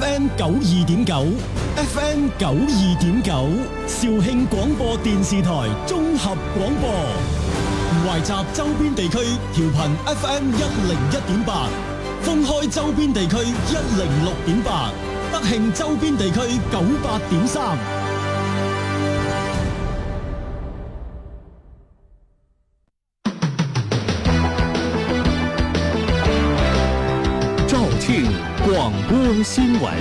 FM 92.9，FM 92.9，肇慶廣播電視台綜合廣播，懷集周邊地區調頻 FM 101.8，封開周邊地區106.8，德慶周邊地區98.3。 广播新闻。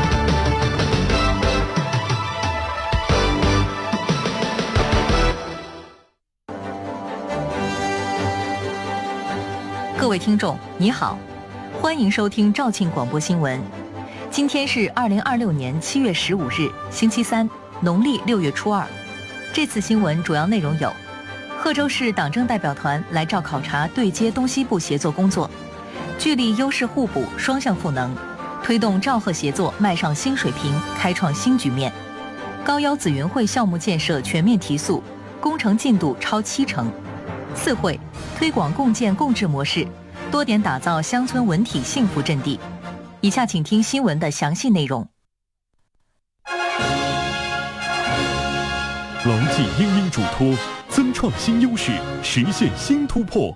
各位听众，你好，欢迎收听肇庆广播新闻。今天是2026年7月15日，星期三，农历6月初2。这次新闻主要内容有：贺州市党政代表团来赵考察对接东西部协作工作。聚力优势互补，双向赋能，推动赵贺协作迈上新水平，开创新局面。高腰紫云会项目建设全面提速，工程进度超70%。四会推广共建共治模式，多点打造乡村文体幸福阵地。以下请听新闻的详细内容。 牢记殷殷嘱托，增创新优势，实现新突破。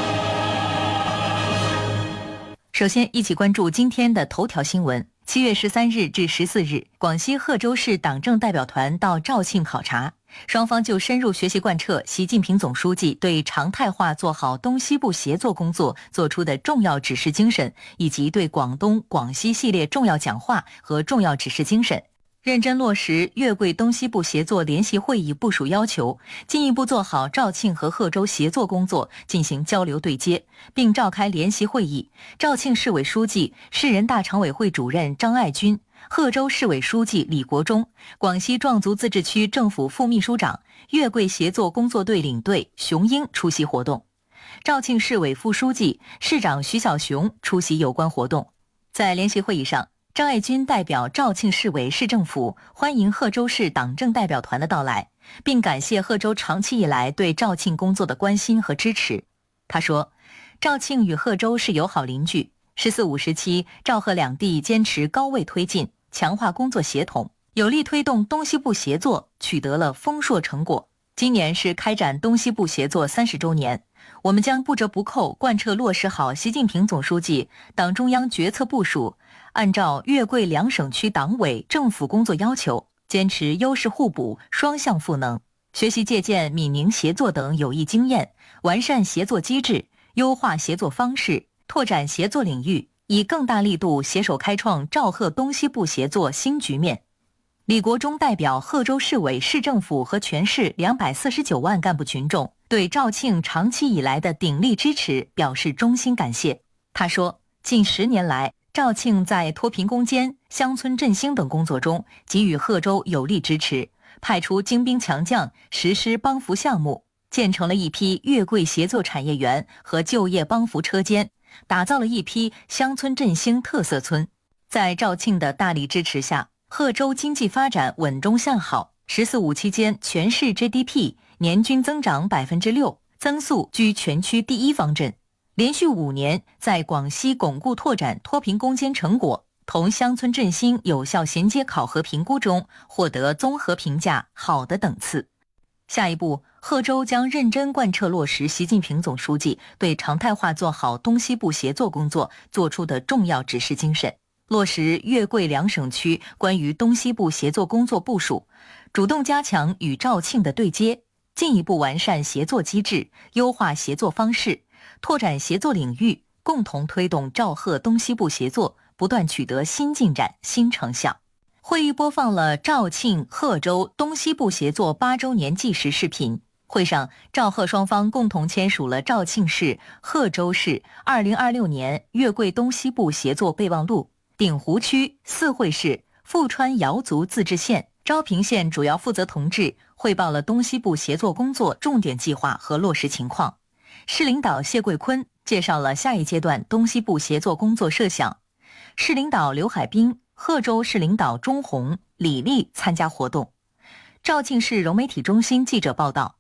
首先，一起关注今天的头条新闻。7月13日至14日，广西贺州市党政代表团到肇庆考察，双方就深入学习贯彻习近平总书记对常态化做好东西部协作工作作出的重要指示精神，以及对广东、广西系列重要讲话和重要指示精神，认真落实粤桂东西部协作联席会议部署要求，进一步做好肇庆和贺州协作工作，进行交流对接，并召开联席会议。肇庆市委书记、市人大常委会主任张爱军，贺州市委书记李国忠，广西壮族自治区政府副秘书长、粤桂协作工作队领队熊英出席活动。肇庆市委副书记、市长徐小雄出席有关活动。在联席会议上，张爱军代表肇庆市委市政府欢迎贺州市党政代表团的到来，并感谢贺州长期以来对肇庆工作的关心和支持。他说，肇庆与贺州是友好邻居，“14·5”时期，肇贺两地坚持高位推进，强化工作协同，有力推动东西部协作，取得了丰硕成果。今年是开展东西部协作30周年，我们将不折不扣贯彻落实好习近平总书记、党中央决策部署，按照粤桂两省区党委政府工作要求，坚持优势互补、双向赋能，学习借鉴闽宁协作等有益经验，完善协作机制，优化协作方式，拓展协作领域，以更大力度携手开创肇贺东西部协作新局面。李国忠代表贺州市委市政府和全市249万干部群众对肇庆长期以来的鼎力支持表示衷心感谢。他说，近10年来，肇庆在脱贫攻坚、乡村振兴等工作中给予贺州有力支持，派出精兵强将实施帮扶项目，建成了一批粤桂协作产业园和就业帮扶车间，打造了一批乡村振兴特色村。在肇庆的大力支持下，贺州经济发展稳中向好，“14·5”期间全市 GDP 年均增长6%，增速居全区第一方阵。连续5年在广西巩固拓展脱贫攻坚成果同乡村振兴有效衔接考核评估中获得综合评价好的等次。下一步，贺州将认真贯彻落实习近平总书记对常态化做好东西部协作工作作出的重要指示精神，落实粤桂两省区关于东西部协作工作部署，主动加强与肇庆的对接，进一步完善协作机制，优化协作方式，拓展协作领域，共同推动肇贺东西部协作不断取得新进展、新成效。会议播放了肇庆、贺州东西部协作8周年纪实视频。会上，肇贺双方共同签署了肇庆市、贺州市2026年粤桂东西部协作备忘录。鼎湖区、四会市、富川瑶族自治县、昭平县主要负责同志汇报了东西部协作工作重点计划和落实情况。市领导谢桂坤介绍了下一阶段东西部协作工作设想。市领导刘海滨、贺州市领导钟红、李丽参加活动。肇庆市融媒体中心记者报道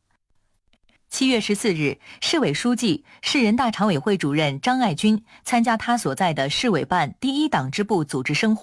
，7月14日，市委书记、市人大常委会主任张爱军参加他所在的市委办第1党支部组织生活，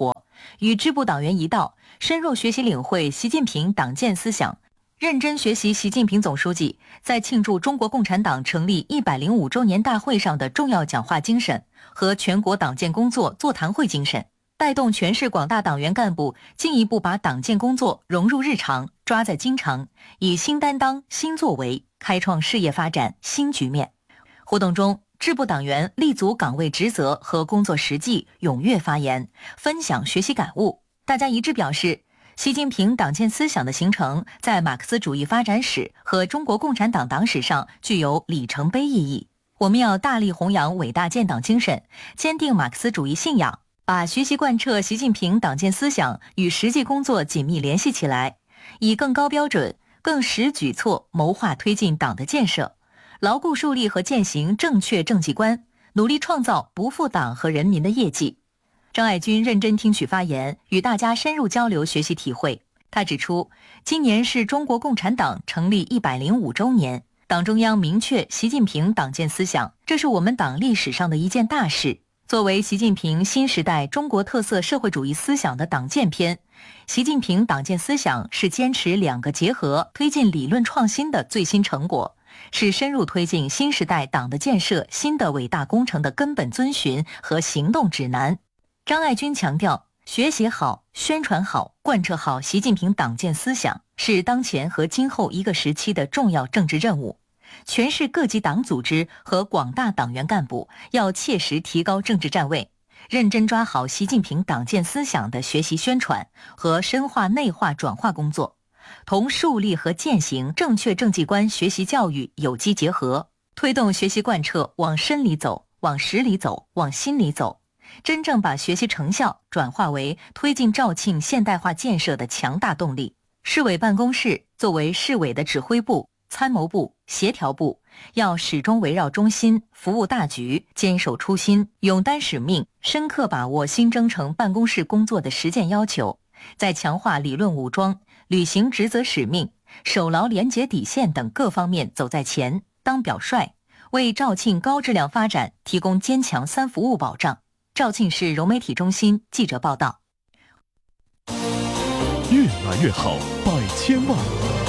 与支部党员一道，深入学习领会习近平党建思想，认真学习习近平总书记在庆祝中国共产党成立105周年大会上的重要讲话精神和全国党建工作座谈会精神，带动全市广大党员干部进一步把党建工作融入日常，抓在京城，以新担当、新作为开创事业发展新局面。活动中，支部党员立足岗位职责和工作实际，踊跃发言，分享学习感悟。大家一致表示，习近平党建思想的形成，在马克思主义发展史和中国共产党党史上具有里程碑意义。我们要大力弘扬伟大建党精神，坚定马克思主义信仰，把学习贯彻习近平党建思想与实际工作紧密联系起来，以更高标准、更实举措谋划推进党的建设，牢固树立和践行正确政绩观，努力创造不负党和人民的业绩。张爱军认真听取发言，与大家深入交流学习体会。他指出，今年是中国共产党成立105周年，党中央明确习近平党建思想，这是我们党历史上的一件大事。作为习近平新时代中国特色社会主义思想的党建篇，习近平党建思想是坚持两个结合，推进理论创新的最新成果，是深入推进新时代党的建设新的伟大工程的根本遵循和行动指南。张爱军强调，学习好、宣传好、贯彻好习近平党建思想，是当前和今后一个时期的重要政治任务。全市各级党组织和广大党员干部要切实提高政治站位，认真抓好习近平党建思想的学习宣传和深化内化转化工作，同树立和践行正确政绩观学习教育有机结合，推动学习贯彻往深里走、往实里走、往心里走，真正把学习成效转化为推进肇庆现代化建设的强大动力。市委办公室作为市委的指挥部、参谋部、协调部，要始终围绕中心，服务大局，坚守初心，勇担使命，深刻把握新征程办公室工作的实践要求，在强化理论武装、履行职责使命、守牢廉洁底线等各方面走在前，当表率，为肇庆高质量发展提供坚强3服务保障。肇庆市融媒体中心记者报道。 越来越好，百千万。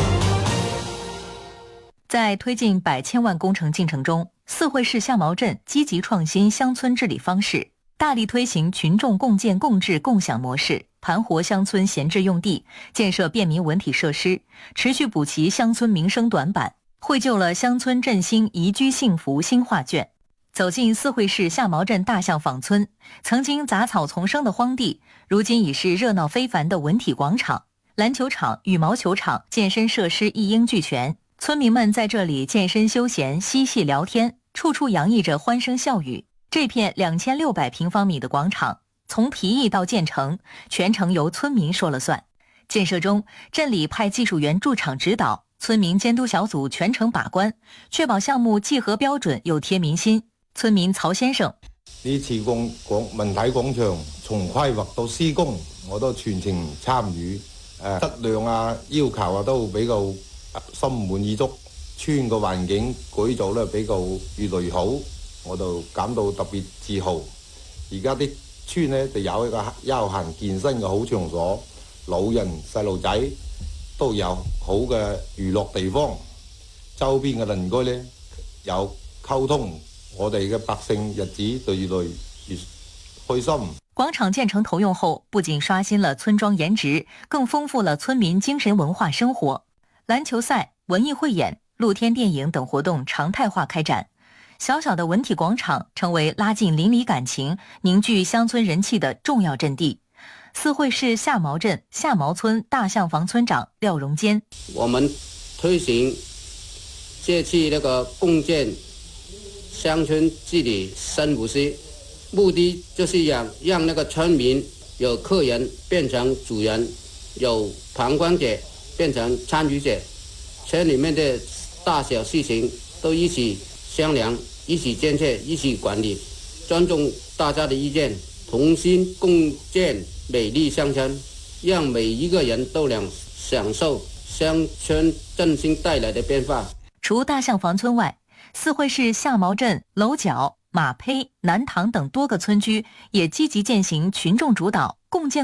在推进100千万工程进程中，四惠市夏毛镇积极创新乡村治理方式，大力推行群众共建共治共享模式，盘活乡村闲置用地，建设便民文体设施，持续补齐乡村民生短板，绘就了乡村振兴宜居幸福新画卷。走进四惠市夏毛镇大象坊村，曾经杂草丛生的荒地，如今已是热闹非凡的文体广场，篮球场、羽毛球场、健身设施一应俱全。村民们在这里健身休闲、嬉戏聊天，处处洋溢着欢声笑语。这片2600平方米的广场，从提议到建成，全程由村民说了算。建设中，镇里派技术员驻场指導，村民監督小組全程把關，確保項目既合標準又貼民心。村民曹先生： 呢次文體廣場從規劃到施工，我都全程參與，質量啊、要求啊都比較心滿意足，村個環境改造咧比較越來越好，我就感到特別自豪。而家啲村咧就有一個休閒健身嘅好場所，老人細路仔都有好嘅娛樂地方，周邊嘅鄰居咧有溝通，我哋嘅百姓日子就越來越開心。 廣場建成投用後，不僅刷新了村莊顏值，更豐富了村民精神文化生活。籃球賽、文藝匯演、露天電影等活動常態化開展，小小的文體廣場成為拉近鄰里感情、凝聚鄉村人氣的重要陣地。四惠市夏毛鎮夏毛村大象坊村長廖榮堅： 我們推行這次那個共建鄉村治理新模式，目的就是讓那個村民由客人變成主人，由旁觀者變成參與者，村裏面的大小事情都一起商量，一起建設，一起管理，尊重大家的意見，同心共建美麗鄉村，讓每一個人都能享受鄉村振興帶來的變化。 除大象坊村外，四惠市夏毛鎮樓角、馬胚、南塘等多個村居也積極踐行群眾主導共建